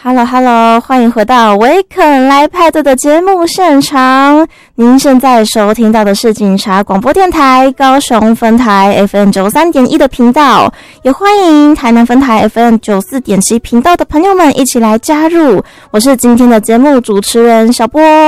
Hello， 欢迎回到维肯来派对的节目现场。您现在收听到的是警察广播电台高雄分台 FM 93.1的频道，也欢迎台南分台 FM 94.7频道的朋友们一起来加入。我是今天的节目主持人小波。